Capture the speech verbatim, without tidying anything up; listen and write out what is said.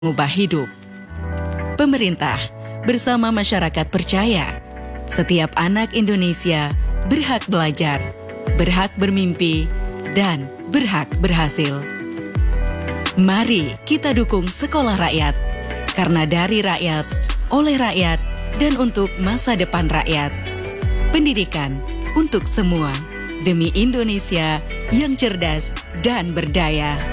mengubah hidup. Pemerintah bersama masyarakat percaya setiap anak Indonesia berhak belajar, berhak bermimpi, dan berhak berhasil. Mari kita dukung Sekolah Rakyat, karena dari rakyat, oleh rakyat, dan untuk masa depan rakyat. Pendidikan untuk semua, demi Indonesia yang cerdas dan berdaya.